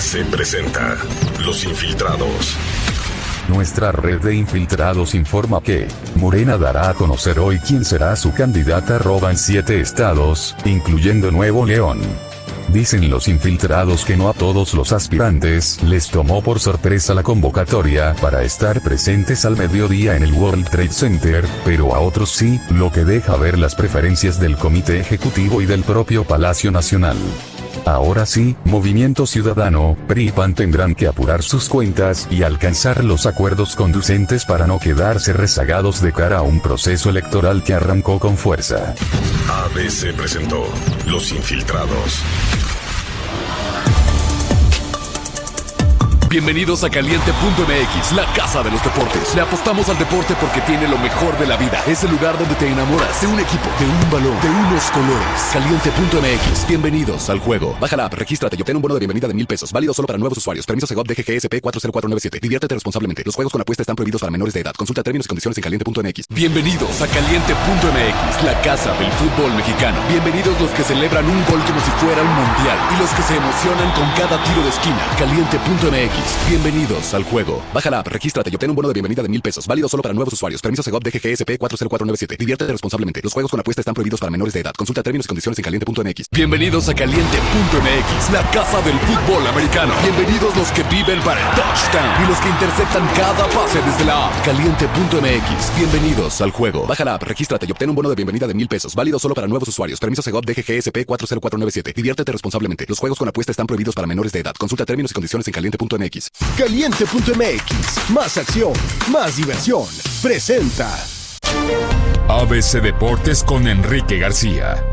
ABC presenta Los Infiltrados. Nuestra red de infiltrados informa que Morena dará a conocer hoy quién será su candidata en 7 estados, incluyendo Nuevo León. Dicen los infiltrados que no a todos los aspirantes les tomó por sorpresa la convocatoria para estar presentes al mediodía en el World Trade Center, pero a otros sí, lo que deja ver las preferencias del Comité Ejecutivo y del propio Palacio Nacional. Ahora sí, Movimiento Ciudadano, PRI y PAN tendrán que apurar sus cuentas y alcanzar los acuerdos conducentes para no quedarse rezagados de cara a un proceso electoral que arrancó con fuerza. ABC presentó Los Infiltrados. Bienvenidos a Caliente.mx, la casa de los deportes. Le apostamos al deporte porque tiene lo mejor de la vida. Es el lugar donde te enamoras de un equipo, de un balón, de unos colores. Caliente.mx, bienvenidos al juego. Baja la app, regístrate y obtén un bono de bienvenida de $1,000. Válido solo para nuevos usuarios. Permiso Segov DGGSP 40497. Diviértete responsablemente. Los juegos con apuesta están prohibidos para menores de edad. Consulta términos y condiciones en Caliente.mx. Bienvenidos a Caliente.mx, la casa del fútbol mexicano. Bienvenidos los que celebran un gol como si fuera un mundial y los que se emocionan con cada tiro de esquina. Caliente.mx. Bienvenidos al juego. Baja la app, regístrate y obtén un bono de bienvenida de $1,000. Válido solo para nuevos usuarios. Permiso Segov DGGSP 40497. Diviértete responsablemente. Los juegos con apuesta están prohibidos para menores de edad. Consulta términos y condiciones en Caliente.mx. Bienvenidos a Caliente.mx, la casa del fútbol americano. Bienvenidos los que viven para el touchdown y los que interceptan cada pase desde la app. Caliente.mx. Bienvenidos al juego. Baja la app, regístrate y obtén un bono de bienvenida de $1,000. Válido solo para nuevos usuarios. Permiso Segov DGGSP 40497. Diviértete responsablemente. Los juegos con apuesta están prohibidos para menores de edad. Consulta términos y condiciones en Caliente.mx. Caliente.mx, más acción, más diversión, presenta ABC Deportes con Enrique García.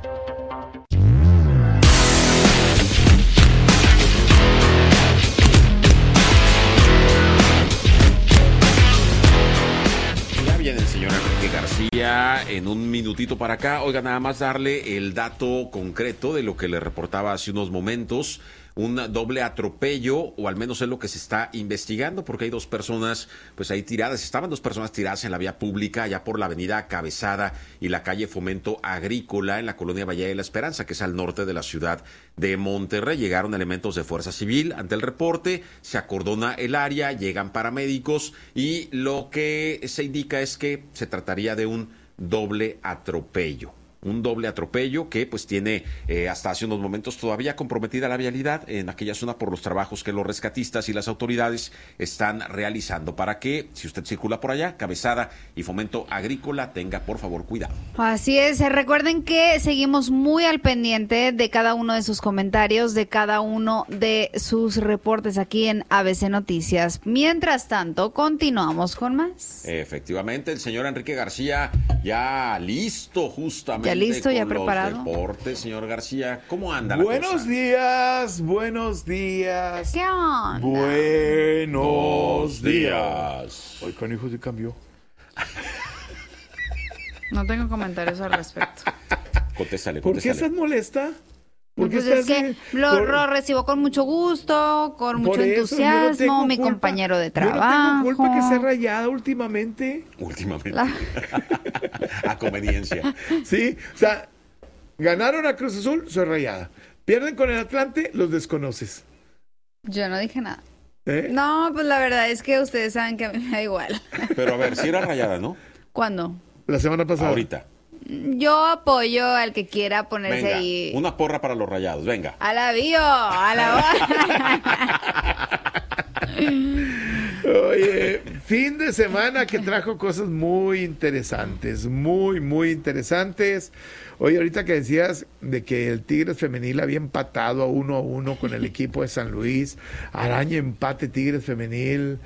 Ya viene el señor Enrique García en un minutito para acá. Oiga, nada más darle el dato concreto de lo que le reportaba hace unos momentos. Un doble atropello, o al menos es lo que se está investigando, porque hay dos personas pues ahí tiradas, estaban dos personas tiradas en la vía pública, allá por la avenida Cabezada y la calle Fomento Agrícola, en la colonia Valle de la Esperanza, que es al norte de la ciudad de Monterrey. Llegaron elementos de Fuerza Civil ante el reporte, se acordona el área, llegan paramédicos y lo que se indica es que se trataría de un doble atropello. Un doble atropello que pues tiene hasta hace unos momentos todavía comprometida la vialidad en aquella zona por los trabajos que los rescatistas y las autoridades están realizando para que, si usted circula por allá, Cabezada y Fomento Agrícola, tenga por favor cuidado. Así es, recuerden que seguimos muy al pendiente de cada uno de sus comentarios, de cada uno de sus reportes aquí en ABC Noticias. Mientras tanto, continuamos con más. Efectivamente, el señor Enrique García ya listo justamente. Ya listo, ya preparado. Los deportes, señor García. ¿Cómo anda la Buenos cosa? días, buenos días. ¿Qué onda? Buenos días. Hoy con hijos de cambio. No tengo comentarios al respecto. Contéstale. ¿Por qué estás molesta? ¿Por qué Pues es estás que lo recibo con mucho gusto, con mucho entusiasmo, mi compañero de trabajo. Yo no tengo culpa que sea rayada últimamente. Últimamente. A conveniencia. Sí, o sea, ganaron a Cruz Azul, soy rayada. Pierden con el Atlante, los desconoces. Yo no dije nada. ¿Eh? No, pues la verdad es que ustedes saben que a mí me da igual. Pero a ver, si era rayada, ¿no? ¿Cuándo? La semana pasada. Ahorita. Yo apoyo al que quiera ponerse Venga, ahí. una porra para los rayados, venga. A la bio, a la Oye, fin de semana que trajo cosas muy interesantes, muy interesantes. Oye, ahorita que decías de que el Tigres femenil había empatado a 1-1 con el equipo de San Luis, araña empate Tigres femenil,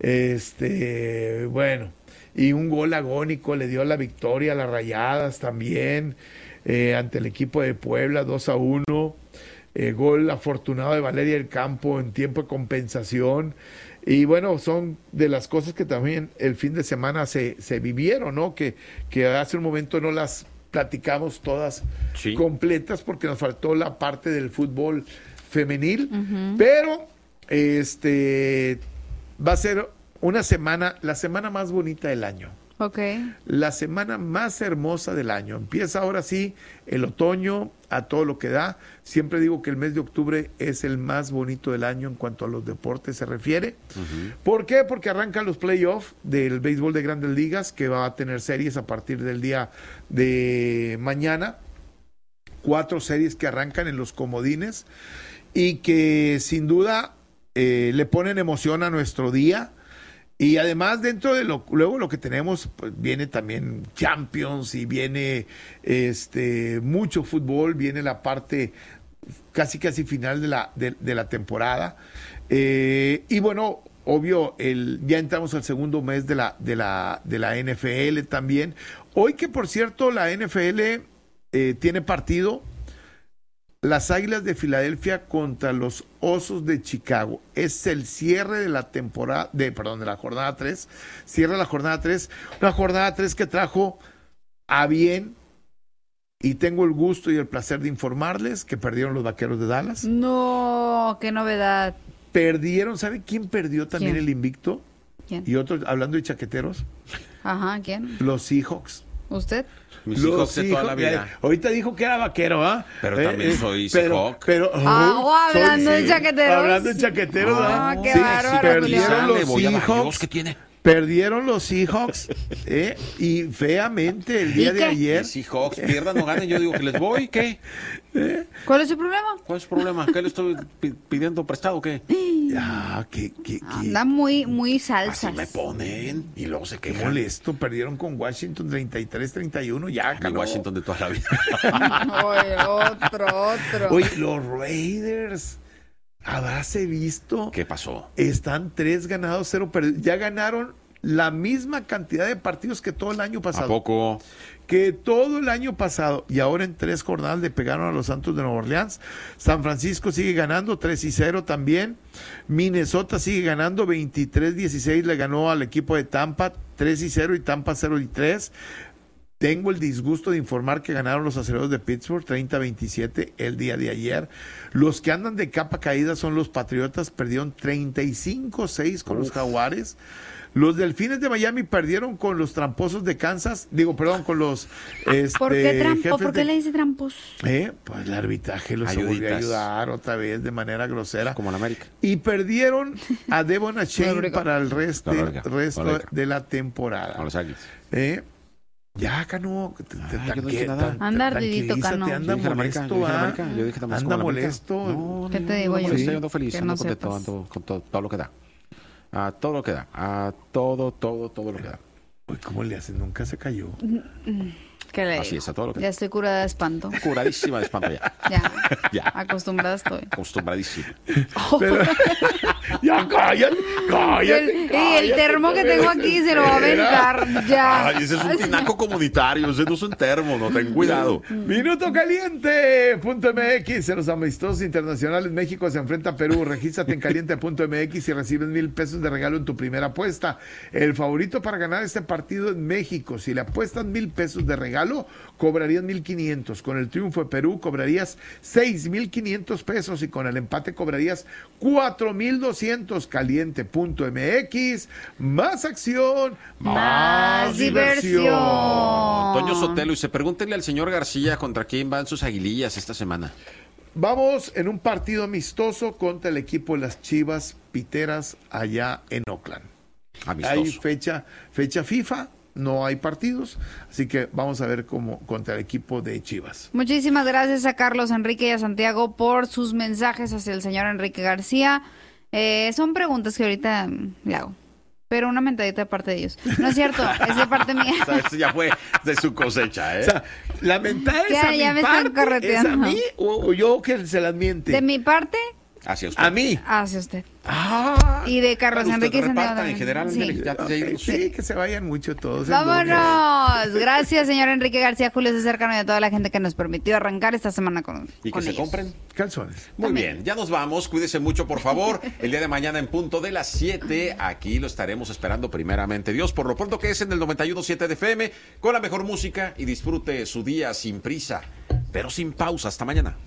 bueno, y un gol agónico le dio la victoria a las Rayadas también, ante el equipo de Puebla, 2-1, gol afortunado de Valeria del Campo en tiempo de compensación. Y bueno, son de las cosas que también el fin de semana se vivieron, ¿no? Que hace un momento no las platicamos todas completas porque nos faltó la parte del fútbol femenil, pero va a ser una semana, la semana más bonita del año. Ok. La semana más hermosa del año. Empieza ahora sí el otoño a todo lo que da. Siempre digo que el mes de octubre es el más bonito del año en cuanto a los deportes se refiere. ¿Por qué? Porque arrancan los playoffs del béisbol de Grandes Ligas, que va a tener series a partir del día de mañana. 4 series que arrancan en los comodines y que sin duda le ponen emoción a nuestro día. Y además dentro de luego lo que tenemos, pues viene también Champions y viene mucho fútbol, viene la parte casi final de la temporada. Y bueno, obvio, ya entramos al segundo mes de la NFL también. Hoy que por cierto la NFL tiene partido. Las Águilas de Filadelfia contra los Osos de Chicago. Es el cierre de la temporada, de la jornada 3. Cierra la jornada 3. Una jornada 3 que trajo a bien, y tengo el gusto y el placer de informarles que perdieron los Vaqueros de Dallas. No, qué novedad. Perdieron, ¿sabe quién perdió también ¿Quién? el invicto? ¿Quién? Y otros, hablando de chaqueteros, Ajá, ¿quién? los Seahawks. ¿Usted? Mis hijos de toda la vida. Ahorita dijo que era vaquero, ¿ah? Pero también soy Seahawk. Hablando de chaqueteros. Hablando de chaqueteros, ¿ah? Qué bárbaro, perdieron los voy a Seahawks. ¿Qué tiene? Perdieron los Seahawks y feamente el día ¿Y de qué? ayer. Los Seahawks pierdan o ganen, yo digo que les voy, ¿qué? ¿Cuál es su problema? ¿Cuál es el problema? ¿Qué le estoy pidiendo prestado o qué? ¿Qué? Anda muy salsas. Así me ponen y luego se Qué quejan. molesto, perdieron con Washington 33-31, ya Mi caló. Washington de toda la vida. Oye, otro. Oye, los Raiders, habráse visto, ¿Qué pasó? están 3 ganados, 0 perdidos, ya ganaron la misma cantidad de partidos que todo el año pasado. ¿A poco? Que todo el año pasado, y ahora en 3 jornadas le pegaron a los Santos de Nueva Orleans. San Francisco sigue ganando 3-0 también. Minnesota sigue ganando 23-16, le ganó al equipo de Tampa 3-0 y Tampa 0-3. Tengo el disgusto de informar que ganaron los Acereros de Pittsburgh 30-27 el día de ayer. Los que andan de capa caída son los Patriotas, perdieron 35-6 con los Jaguares. Los Delfines de Miami perdieron con los Tramposos de Kansas, con los ¿Por qué trampo? jefes ¿Por qué de- le dice trampos? Pues el arbitraje los volvió a Ayuditas. ayudar otra vez de manera grosera. Como en América. Y perdieron a Devon Achane Lubrica. para el resto Lubrica. de la temporada. A los Águilas. Ya, Cano, yo no dije nada. Anda ardidito, Cano. Anda Yo dije la América, molesto, yo dije la ¿ah? América, yo dije también Anda como la América. molesto. No, ¿Qué te digo yo? Sí, Sí. ando feliz, Que ando no contento, sepas. ando con todo lo que da. A todo lo que da. A todo lo que da. Uy, ¿cómo le hacen? Nunca se cayó. ¿Qué le Así digo? es, a todo lo que Ya da. estoy curada de espanto. Curadísima de espanto ya. Ya. Ya. Acostumbrada estoy. Acostumbradísima. Ya, cállate. Y el termo que tengo aquí se lo va a aventar ya. Ay, ese es un tinaco comunitario, ese no es un termo, no, ten cuidado. Minuto caliente.mx. En los amistosos internacionales, México se enfrenta a Perú. Regístrate en caliente.mx y recibes $1,000 de regalo en tu primera apuesta. El favorito para ganar este partido es México. Si le apuestas $1,000 de regalo, cobrarías 1,500. Con el triunfo de Perú, cobrarías 6,500 pesos y con el empate cobrarías 4,200. Caliente.mx. Más acción, Más diversión. Toño Sotelo, y se pregúntenle al señor García contra quién van sus aguilillas esta semana. Vamos en un partido amistoso contra el equipo de las Chivas Piteras allá en Oakland. Amistoso. Hay fecha FIFA, no hay partidos, así que vamos a ver cómo contra el equipo de Chivas. Muchísimas gracias a Carlos Enrique y a Santiago por sus mensajes hacia el señor Enrique García. Son preguntas que ahorita le hago, pero una mentadita de parte de ellos. No es cierto, es de parte mía. O sea, esto ya fue de su cosecha, ¿eh? O sea, la mentada es Ya, a ya mi me están parte, correteando. ¿es a mí o yo que se las miente? De mi parte, Hacia usted. A mí. hacia usted. Ah, Y de Carlos Usted Enrique y Santiago reparta, en también. general, Sí. ya te digo, sí, que se vayan mucho todos. ¡Vámonos! Gracias, señor Enrique García, Julio César Cano y a toda la gente que nos permitió arrancar esta semana con Y que se ellos. compren. Calzones. Muy bien, ya nos vamos. Cuídese mucho, por favor. El día de mañana en punto de las 7, aquí lo estaremos esperando primeramente Dios. Por lo pronto que es en el 91.7 de FM, con la mejor música y disfrute su día sin prisa, pero sin pausa. Hasta mañana.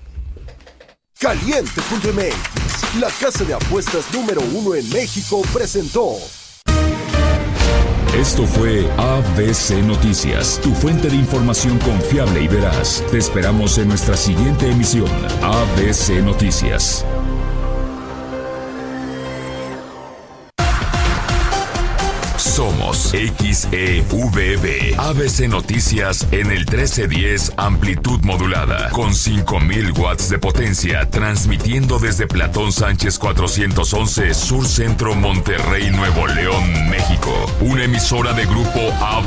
Caliente.mx, la casa de apuestas número 1 en México, presentó Esto fue ABC Noticias, tu fuente de información confiable y veraz. Te esperamos en nuestra siguiente emisión, ABC Noticias. Somos XEVB, ABC Noticias en el 1310 amplitud modulada, con 5000 watts de potencia, transmitiendo desde Platón Sánchez 411, Sur Centro, Monterrey, Nuevo León, México. Una emisora de Grupo ABC.